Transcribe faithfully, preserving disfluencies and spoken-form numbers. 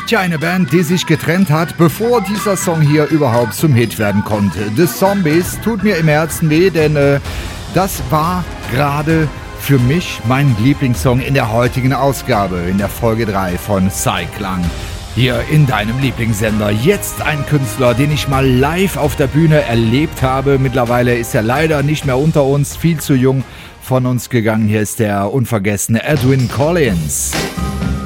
Tja, eine Band, die sich getrennt hat, bevor dieser Song hier überhaupt zum Hit werden konnte. The Zombies tut mir im Herzen weh, denn äh, das war gerade für mich mein Lieblingssong in der heutigen Ausgabe, in der Folge drei von Psyklang. Hier in deinem Lieblingssender. Jetzt ein Künstler, den ich mal live auf der Bühne erlebt habe. Mittlerweile ist er leider nicht mehr unter uns, viel zu jung von uns gegangen. Hier ist der unvergessene Edwyn Collins.